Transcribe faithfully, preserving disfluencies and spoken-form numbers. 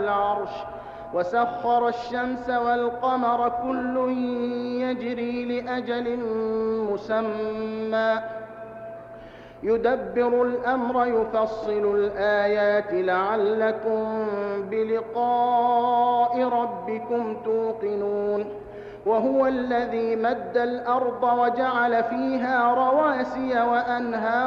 العرش وسخر الشمس والقمر كل يجري لأجل مسمى يدبر الأمر يفصل الآيات لعلكم بلقاء ربكم توقنون وهو الذي مد الأرض وجعل فيها رواسي وأنهارا